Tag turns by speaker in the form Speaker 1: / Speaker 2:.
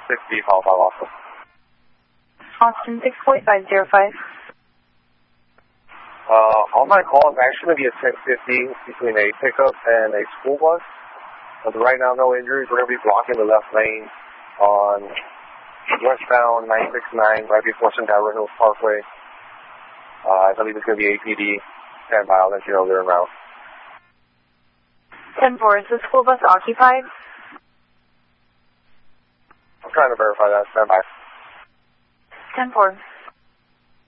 Speaker 1: 6B, follow 5 Austin.
Speaker 2: Austin 64505.
Speaker 1: On my call, I'm actually going to be at 1050 between a pickup and a school bus. But right now, no injuries. We're going to be blocking the left lane on westbound 969 right before Centaury Hills Parkway. I believe it's going to be APD. Stand by, I'll let you know they're en route.
Speaker 2: 10-4, is the school bus occupied?
Speaker 1: I'm trying to verify that. Stand by.
Speaker 2: 10-4.